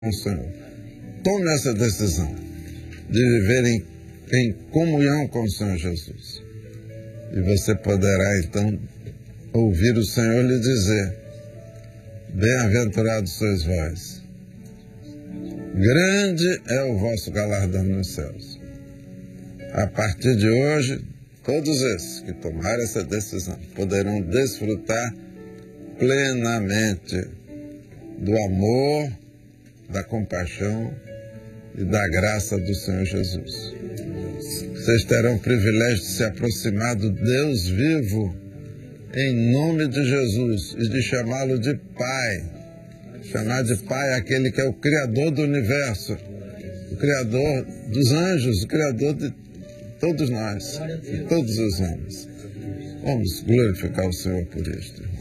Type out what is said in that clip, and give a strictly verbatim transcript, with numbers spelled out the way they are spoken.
com o Senhor. Tome essa decisão de viver em, em comunhão com o Senhor Jesus. E você poderá, então, ouvir o Senhor lhe dizer: bem-aventurados sois vós. Grande é o vosso galardão nos céus. A partir de hoje, todos esses que tomarem essa decisão poderão desfrutar plenamente do amor, da compaixão e da graça do Senhor Jesus. Vocês terão o privilégio de se aproximar do Deus vivo em nome de Jesus e de chamá-lo de Pai. Chamar de Pai aquele que é o Criador do universo, o Criador dos anjos, o Criador de todos nós, de todos os homens. Vamos glorificar o Senhor por isto.